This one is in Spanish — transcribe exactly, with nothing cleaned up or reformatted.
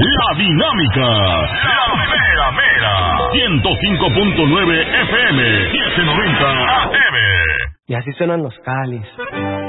La Dinámica. La mera mera. ciento cinco punto nueve F M. setecientos noventa A M. Y así suenan los Cáliz.